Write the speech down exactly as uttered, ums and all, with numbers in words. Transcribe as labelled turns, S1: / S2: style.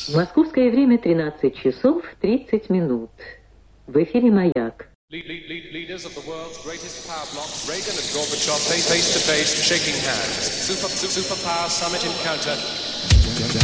S1: Московское время тринадцать часов тридцать минут. В эфире «Маяк».
S2: Leaders of the world's greatest power blocks, Reagan and Gorbachev, face to face, shaking hands. Super, superpower summit encounter.